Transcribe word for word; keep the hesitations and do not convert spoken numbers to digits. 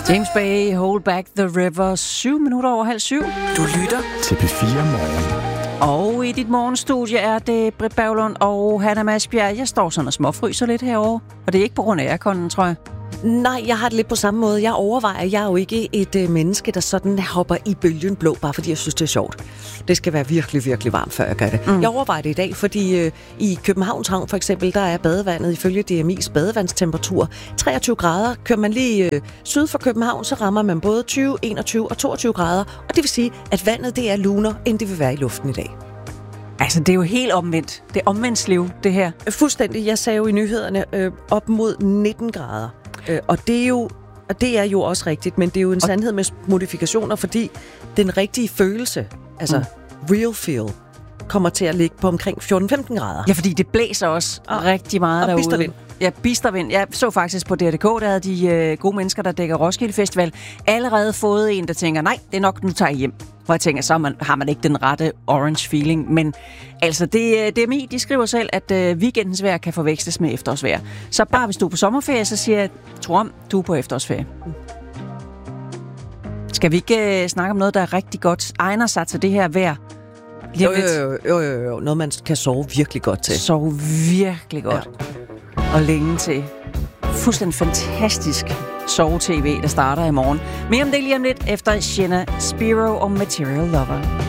James Bay, Hold Back the River, syv minutter over halv syv. Du lytter til P fire Morgen. Og i dit morgenstudie er det Britt Berglund og Hanna Masbjerg. Jeg står sådan og småfryser lidt herovre, og det er ikke på grund af airconen, tror jeg. Nej, jeg har det lidt på samme måde. Jeg overvejer, jeg er jo ikke et øh, menneske, der sådan hopper i bølgen blå, bare fordi jeg synes, det er sjovt. Det skal være virkelig, virkelig varmt, før jeg gør det. Mm. Jeg overvejer det i dag, fordi øh, i Københavns Havn for eksempel, der er badevandet ifølge D M I's badevandstemperatur treogtyve grader. Kører man lige øh, syd for København, så rammer man både tyve, enogtyve og toogtyve grader. Og det vil sige, at vandet det er luner, end det vil være i luften i dag. Altså, det er jo helt omvendt. Det er omvendsliv, det her. Fuldstændig. Jeg sagde jo i nyhederne øh, op mod nitten grader. Øh, og det er jo og det er jo også rigtigt, men det er jo en og sandhed med modifikationer, fordi den rigtige følelse, altså mm. real feel, kommer til at ligge på omkring fjorten til femten grader. Ja, fordi det blæser også og, rigtig meget og derude. Og bistervind. Ja, bistervind. Jeg så faktisk på D R K, der havde de øh, gode mennesker, der dækker Roskilde Festival, allerede fået en, der tænker, nej, det er nok, nu tager jeg hjem. Hvor jeg tænker, så man, har man ikke den rette orange feeling. Men altså, det, D M I, de skriver selv, at øh, weekendens vejr kan forveksles med efterårsvejr. Så bare hvis du er på sommerferie, så siger jeg, tro om, du er på efterårsferie. Skal vi ikke øh, snakke om noget, der er rigtig godt egner sig til det her vejr? Jo, jo, jo, jo, jo. Noget, man kan sove virkelig godt til. Sove virkelig godt. Ja. Og længe til. Fuldstændig fantastisk sove-tv, der starter i morgen. Mere om det lige om lidt efter Shenna Spiro og Material Lover.